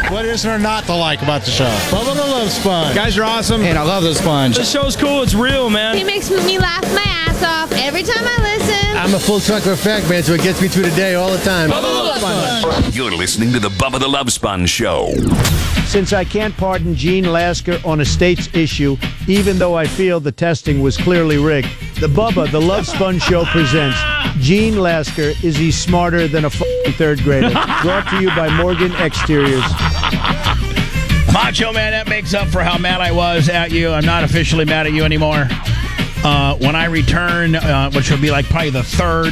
What is there not to like about the show? Bubba the Love Sponge. You guys are awesome. And I love the sponge. The show's cool. It's real, man. He makes me laugh my ass off every time I listen. I'm a full trucker effect, man, so it gets me through the day all the time. Bubba the Love Sponge. You're listening to the Bubba the Love Sponge Show. Since I can't pardon Gene Lasker on a state's issue, even though I feel the testing was clearly rigged, the Bubba the Love Sponge Show presents Gene Lasker. Is he smarter than a f***ing third grader? Brought to you by Morgan Exteriors. Macho Man, that makes up for how mad I was at you. I'm not officially mad at you anymore. When I return, which will be like probably the third,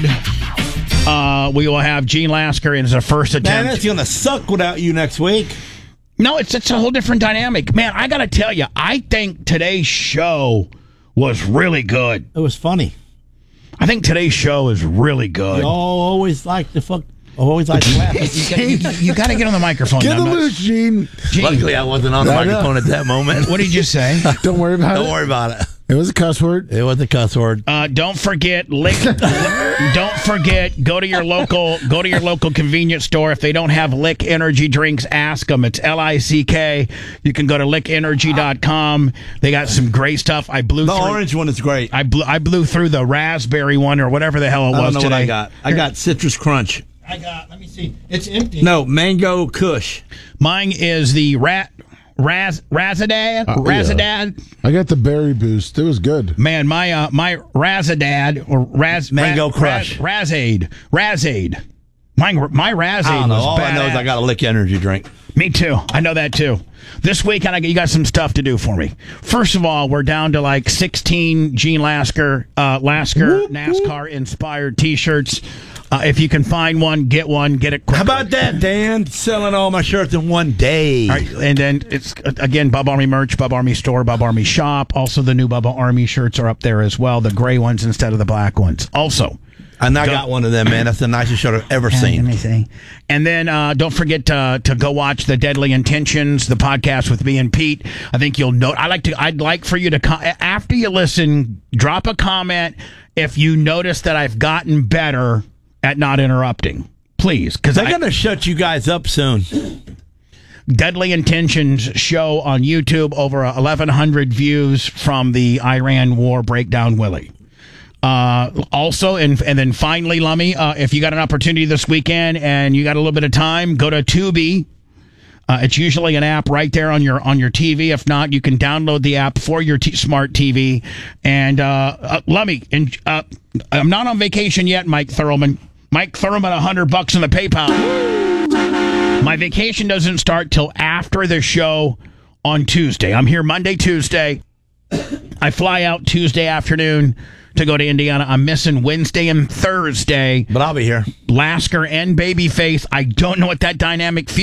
we will have Gene Lasker in his first attempt. Man, it's going to suck without you next week. No, it's a whole different dynamic. Man, I got to tell you, I think today's show was really good. It was funny. I think today's show is really good. You all always like to fuck. Always like to laugh. You got to get on the microphone. Get the loose, Gene. Luckily, I wasn't on the microphone at that moment. What did you say? Don't worry about it. Don't worry about it. It was a cuss word. It was a cuss word. Don't forget, don't forget. Go to your local convenience store. If they don't have Lick energy drinks, ask them. It's LICK. You can go to lickenergy.com. They got some great stuff. The orange one is great. I blew through the raspberry one or whatever the hell it was. I don't know today. what I got. I got Citrus Crunch. Let me see. It's empty. No, Mango Kush. Mine is the Razadad. Razadad. I got the berry boost. It was good. Man, my Razadad or Mango Crush. Razade. My Razade I don't know. was All badass. I know is I got a Lick energy drink. Me too. I know that too. This weekend, you got some stuff to do for me. First of all, we're down to like 16 Gene Lasker NASCAR-inspired T-shirts. If you can find one, get it quick. How about that, Dan? Selling all my shirts in one day. All right, and then it's, again, Bub Army merch, Bub Army store, Bub Army shop. Also, the new Bubba Army shirts are up there as well, the gray ones instead of the black ones. Also, and I got one of them, man. That's the nicest shirt I've ever seen. Let me see. And then don't forget to go watch the Deadly Intentions, the podcast with me and Pete. I think you'll know. I'd like for you to after you listen, drop a comment if you notice that I've gotten better at not interrupting, please, because they're gonna shut you guys up soon. Deadly Intentions show on YouTube, over 1,100 views from the Iran War breakdown, Willie. Also, and then finally, Lummy, if you got an opportunity this weekend and you got a little bit of time, go to Tubi. It's usually an app right there on your TV. If not, you can download the app for your smart TV. And Lummy, I'm not on vacation yet, Mike Thurman. Mike Thurman, $100 in the PayPal. My vacation doesn't start till after the show on Tuesday. I'm here Monday, Tuesday. I fly out Tuesday afternoon to go to Indiana. I'm missing Wednesday and Thursday. But I'll be here. Lasker and Babyface. I don't know what that dynamic feels